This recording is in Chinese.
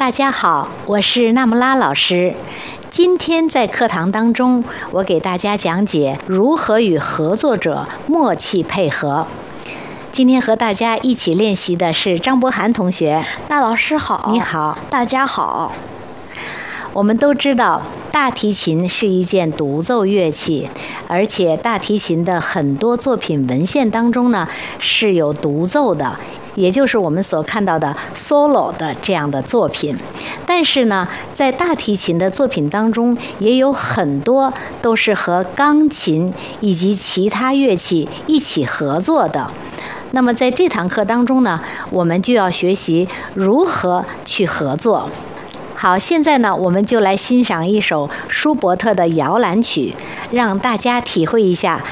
大家好，我是纳木拉老师。今天在课堂当中，我给大家讲解如何与合作者默契配合。今天和大家一起练习的是张博涵同学。 那老师好。 你好。 大家好。 我们都知道，大提琴是一件独奏乐器，而且大提琴的很多作品文献当中呢是有独奏的，也就是我们所看到的 solo 的这样的作品。但是呢，在大提琴的作品当中，也有很多都是和钢琴以及其他乐器一起合作的。那么在这堂课当中呢，我们就要学习如何去合作。好，现在呢，我们就来欣赏一首舒伯特的摇篮曲，让大家体会一下